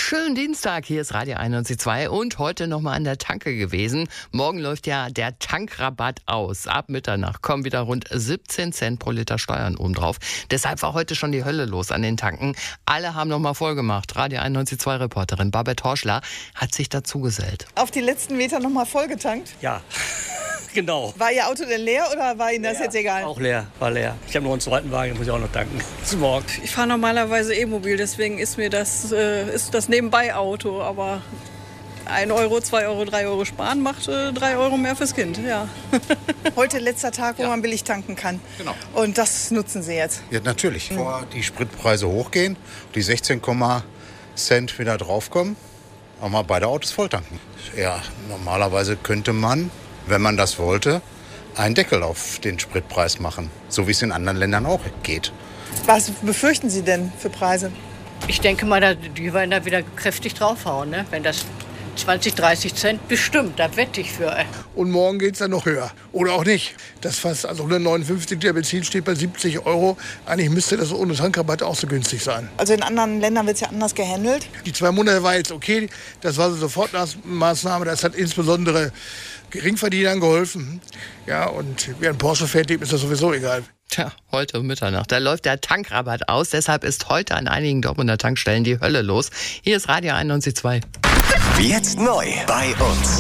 Schönen Dienstag, hier ist Radio 91.2 und heute nochmal an der Tanke gewesen. Morgen läuft ja der Tankrabatt aus. Ab Mitternacht kommen wieder rund 17 Cent pro Liter Steuern obendrauf. Deshalb war heute schon die Hölle los an den Tanken. Alle haben nochmal vollgemacht. Radio 91.2 Reporterin Babette Horschler hat sich dazu gesellt. Auf die letzten Meter nochmal vollgetankt? Ja, genau. War Ihr Auto denn leer oder war Ihnen das jetzt egal? Auch leer, war leer. Ich habe noch einen zweiten Wagen, den muss ich auch noch tanken. Bis morgen. Ich fahre normalerweise E-Mobil, deswegen ist mir das Nebenbei-Auto. Aber 1 Euro, 2 Euro, 3 Euro sparen macht 3 Euro mehr fürs Kind. Ja. Heute letzter Tag, wo man billig tanken kann. Genau. Und das nutzen Sie jetzt? Ja, natürlich. Bevor die Spritpreise hochgehen, die 16, Cent wieder draufkommen, auch mal beide Autos volltanken. Ja, normalerweise könnte man, wenn man das wollte, einen Deckel auf den Spritpreis machen. So wie es in anderen Ländern auch geht. Was befürchten Sie denn für Preise? Ich denke mal, die werden da wieder kräftig draufhauen, ne? Wenn das 20, 30 Cent bestimmt, da wette ich für. Und morgen geht es dann noch höher. Oder auch nicht. Das fast, also 159 Liter Benzin steht bei 70 Euro. Eigentlich müsste das ohne Tankrabatt auch so günstig sein. Also in anderen Ländern wird es ja anders gehandelt. Die 2 Monate war jetzt okay. Das war eine Sofortmaßnahme. Das hat insbesondere Geringverdienern geholfen. Ja, und wer einen Porsche fährt, dem ist das sowieso egal. Tja, heute um Mitternacht. Da läuft der Tankrabatt aus. Deshalb ist heute an einigen Dortmunder Tankstellen die Hölle los. Hier ist Radio 91.2. Jetzt neu bei uns.